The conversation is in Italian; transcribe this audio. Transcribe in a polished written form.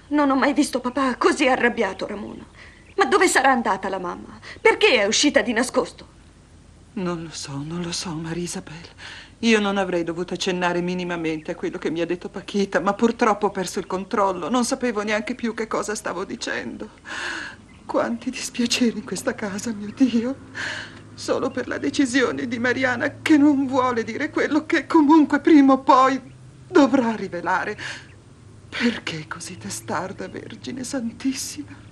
Non ho mai visto papà così arrabbiato, Ramona. Ma dove sarà andata la mamma? Perché è uscita di nascosto? Non lo so, Marisabel. Io non avrei dovuto accennare minimamente a quello che mi ha detto Paquita, ma purtroppo ho perso il controllo. Non sapevo neanche più che cosa stavo dicendo. Quanti dispiaceri in questa casa, mio Dio. Solo per la decisione di Mariana che non vuole dire quello che comunque prima o poi dovrà rivelare. Perché così testarda, Vergine Santissima?